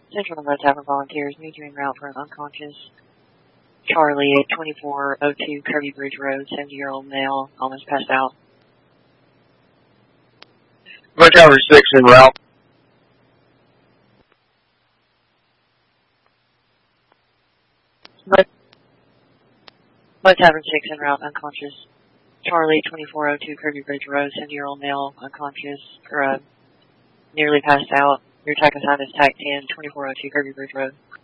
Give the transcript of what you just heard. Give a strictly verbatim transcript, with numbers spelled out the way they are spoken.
Central Red Tavern Volunteers, meet you en route for an unconscious Charlie at twenty-four oh two Kirby Bridge Road, seventy-year-old male, almost passed out. Red Tavern six en route. Red, Red Tavern six en route, unconscious Charlie, twenty-four oh two Kirby Bridge Road, seventy-year-old male, unconscious, or uh, nearly passed out. Your attack assigned is T A C ten, twenty-four oh two Kirby Bridge Road.